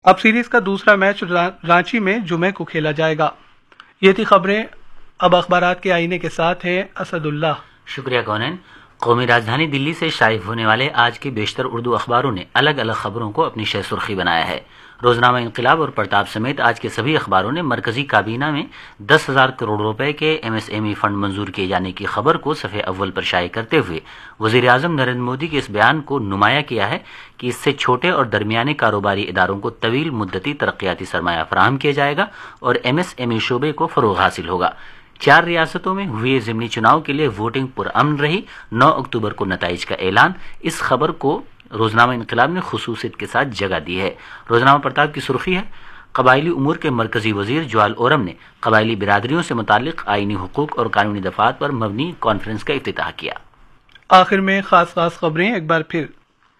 اب سیریز کا دوسرا میچ رانچی میں جمعے کو کھیلا جائے گا۔ یہ تھی خبریں۔ اب اخبارات کے آئینے کے ساتھ ہیں اسد اللہ۔ شکریہ کونین۔ قومی راجدھانی دلی سے شائع ہونے والے آج کے بیشتر اردو اخباروں نے الگ الگ خبروں کو اپنی شہ سرخی بنایا ہے۔ روزنامہ انقلاب اور پرتاپ سمیت آج کے سبھی اخباروں نے مرکزی کابینہ میں 10,000 کروڑ روپے کے MSME فنڈ منظور کیے جانے کی خبر کو صفحے اول پر شائع کرتے ہوئے وزیر اعظم نریندر مودی کے اس بیان کو نمایاں کیا ہے کہ اس سے چھوٹے اور درمیانے کاروباری اداروں کو طویل مدتی ترقیاتی سرمایہ فراہم کیا جائے گا اور MSME شعبے کو فروغ حاصل ہوگا۔ 4 ریاستوں میں ہوئے ضمنی چناؤ کے لیے ووٹنگ پرامن رہی، 9 اکتوبر کو نتائج کا اعلان۔ اس خبر کو روزنامہ انقلاب نے خصوصیت کے ساتھ جگہ دی ہے۔ روزنامہ پرتاپ کی سرخی ہے، قبائلی امور کے مرکزی وزیر جوال اورم نے قبائلی برادریوں سے متعلق آئینی حقوق اور قانونی دفعات پر مبنی کانفرنس کا افتتاح کیا۔ آخر میں خاص خبریں ایک بار پھر۔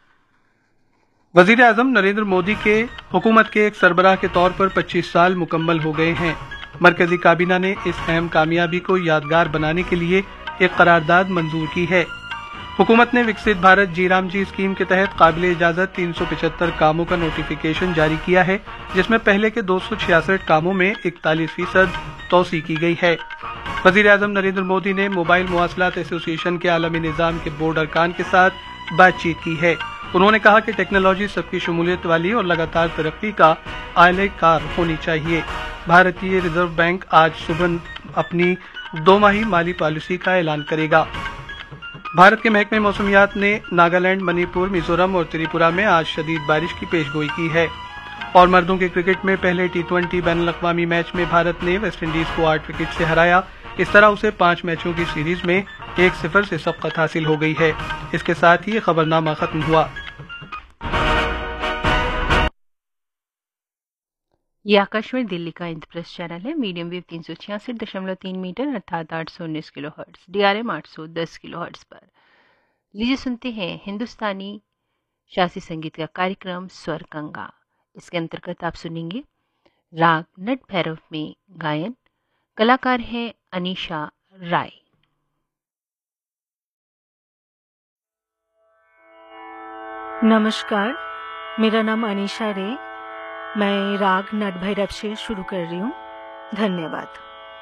وزیر اعظم نریندر مودی کے حکومت کے ایک سربراہ کے طور پر 25 سال مکمل ہو گئے ہیں۔ مرکزی کابینہ نے اس اہم کامیابی کو یادگار بنانے کے لیے ایک قرارداد منظور کی ہے۔ حکومت نے وکست بھارت جی رام جی اسکیم کے تحت قابل اجازت 375 کاموں کا نوٹیفیکیشن جاری کیا ہے، جس میں پہلے کے 266 کاموں میں 41% توسیع کی گئی ہے۔ وزیر اعظم نریندر مودی نے موبائل مواصلات ایسوسی ایشن کے عالمی نظام کے بورڈ ارکان کے ساتھ بات چیت کی ہے۔ انہوں نے کہا کہ ٹیکنالوجی سب کی شمولیت والی اور لگاتار ترقی کا اعلی کار ہونی چاہیے۔ بھارتی ریزرو بینک آج صبح اپنی 2 ماہی مالی پالیسی کا اعلان کرے گا۔ بھارت کے محکمہ موسمیات نے ناگالینڈ، منی پور، میزورم اور تریپورہ میں آج شدید بارش کی پیش گوئی کی ہے۔ اور مردوں کے کرکٹ میں پہلے T20 بین الاقوامی میچ میں بھارت نے ویسٹ انڈیز کو 8 وکٹ سے ہرایا۔ اس طرح اسے 5 میچوں کی سیریز میں 1-0 سے سبقت حاصل ہو گئی ہے۔ اس کے ساتھ ہی یہ خبرنامہ ختم ہوا۔ یہ آکاشوانی دلی کا اندرپرستھ چینل ہے۔ میڈیم ویو 366.3 میٹر ارتھات 819 کلو ہرٹز، DRM 810 کلو ہرٹز پر۔ لیجیے سنتے ہیں ہندوستانی شاستریہ سنگیت کا کارکرم سور گنگا۔ اس کے انترگت آپ سنیں گے راگ نٹ بھیرو میں گائن، کلاکار ہیں انیشا رائے۔ نمسکار، میرا نام انیشا رے، میں راگ نٹ بھیرو سے شروع کر رہی ہوں۔ دھنیہ واد۔